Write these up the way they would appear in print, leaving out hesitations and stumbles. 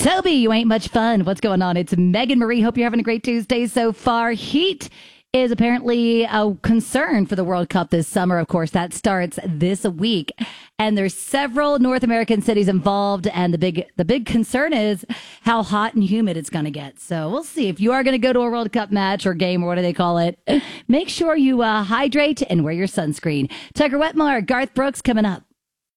Toby, you ain't much fun. What's going on? It's Megan Marie. Hope you're having a great Tuesday so far. Heat is apparently a concern for the World Cup this summer. Of course, that starts this week. And there's several North American cities involved. And the big concern is how hot and humid it's going to get. So we'll see. If you are going to go to a World Cup match or game, or what do they call it, make sure you hydrate and wear your sunscreen. Tucker Wetmore, Garth Brooks coming up.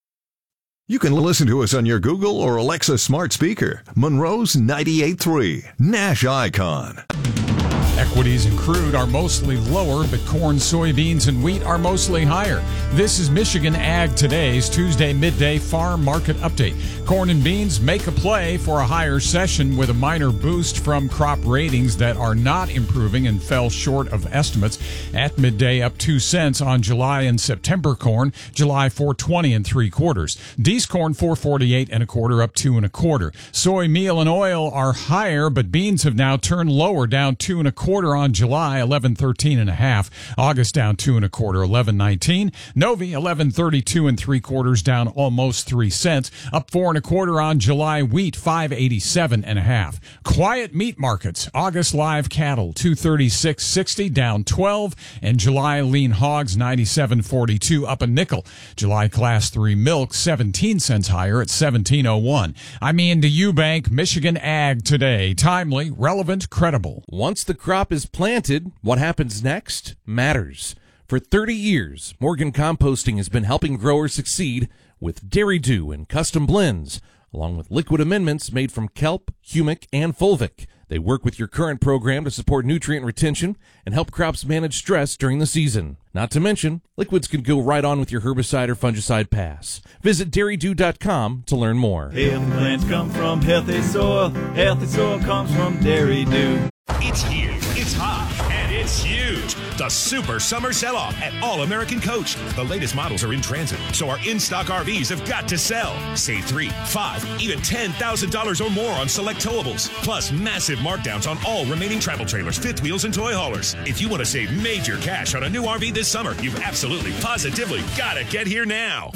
You can listen to us on your Google or Alexa smart speaker. Monroe's 98.3, Nash Icon. Equities in crude are mostly lower, but corn, soybeans, and wheat are mostly higher. This is Michigan Ag Today's Tuesday midday farm market update. Corn and beans make a play for a higher session with a minor boost from crop ratings that are not improving and fell short of estimates. At midday, up 2 cents on July and September corn. July 4.20 3/4. D's corn 4.48 1/4, up 2 1/4. Soy meal and oil are higher, but beans have now turned lower, down 2 1/4 on July, 11.13 1/2. August down 2 1/4, 11.19. Novi 11.32 3/4, down almost 3 cents, up 4 1/4 on July. Wheat 5.87 1/2. Quiet meat markets. August live cattle 236.60, down 12, and July lean hogs 97.42, up a nickel. July class 3 milk 17 cents higher at 17.01. I'm Ian Eubank. Michigan Ag Today. Timely, relevant, credible. Once the crop is planted, what happens next matters. For 30 years, Morgan Composting has been helping growers succeed with Dairy Dew and custom blends, along with liquid amendments made from kelp, humic, and fulvic. They work with your current program to support nutrient retention and help crops manage stress during the season. Not to mention, liquids can go right on with your herbicide or fungicide pass. Visit dairydew.com to learn more. Healthy plants come from healthy soil. Healthy soil comes from Dairy Dew. It's here, it's hot, and it's huge. The Super Summer Sell-Off at All American Coach. The latest models are in transit, so our in-stock RVs have got to sell. Save $3, $5, even $10,000 or more on select towables. Plus massive markdowns on all remaining travel trailers, fifth wheels, and toy haulers. If you want to save major cash on a new RV this summer, you've absolutely, positively got to get here now.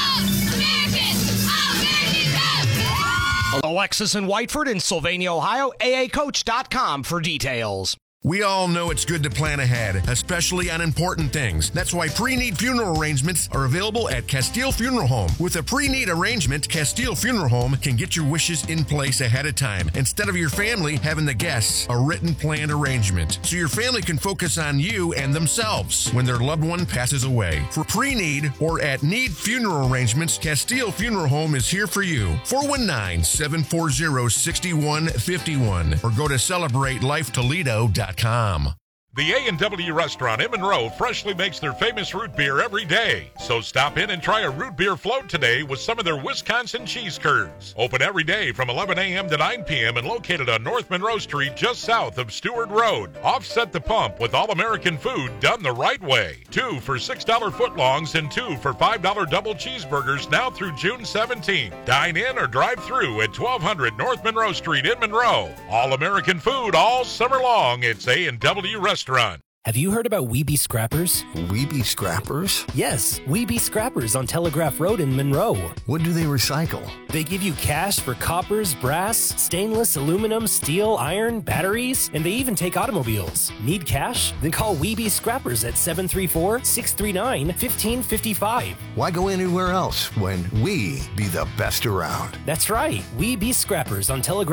Alexis and Whiteford in Sylvania, Ohio. AAcoach.com for details. We all know it's good to plan ahead, especially on important things. That's why pre-need funeral arrangements are available at Castile Funeral Home. With a pre-need arrangement, Castile Funeral Home can get your wishes in place ahead of time, instead of your family having the guests a written planned arrangement, so your family can focus on you and themselves when their loved one passes away. For pre-need or at need funeral arrangements, Castile Funeral Home is here for you. 419-740-6151 or go to CelebrateLifeToledo.com. The A&W Restaurant in Monroe freshly makes their famous root beer every day. So stop in and try a root beer float today with some of their Wisconsin cheese curds. Open every day from 11 a.m. to 9 p.m. and located on North Monroe Street just south of Stewart Road. Offset the pump with all-American food done the right way. 2 for $6 footlongs and 2 for $5 double cheeseburgers now through June 17th. Dine in or drive through at 1200 North Monroe Street in Monroe. All-American food all summer long. It's A&W Restaurant. Have you heard about Weeby Scrappers? Weeby Scrappers? Yes, Weeby Scrappers on Telegraph Road in Monroe. What do they recycle? They give you cash for coppers, brass, stainless, aluminum, steel, iron, batteries, and they even take automobiles. Need cash? Then call Weeby Scrappers at 734-639-1555. Why go anywhere else when we be the best around? That's right, Weeby Scrappers on Telegraph